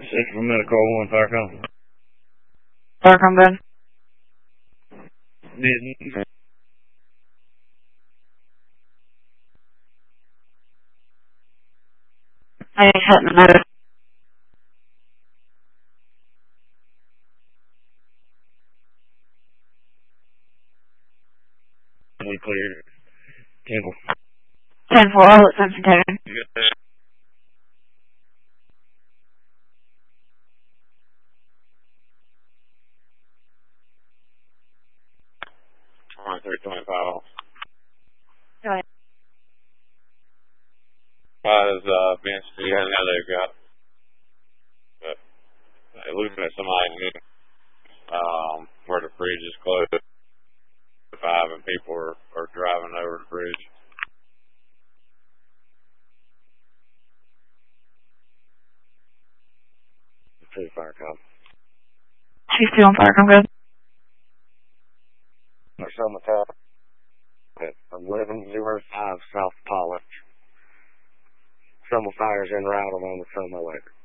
6 for medical, 1 Firecom. Firecom, Ben. Didn't. I ain't hitting the motor. We cleared. 10-4, I'll let Simpson take it. Good. 2325 off. Go ahead. As Vince, you got another they've got. But looking at somebody new, where the bridge is closed at 5 and people are driving over the bridge. Two Firecom. She's still on Firecom, good. Marcel Mattel at 1105 South Pollock. Thermal fires en route along the Thermal Lake.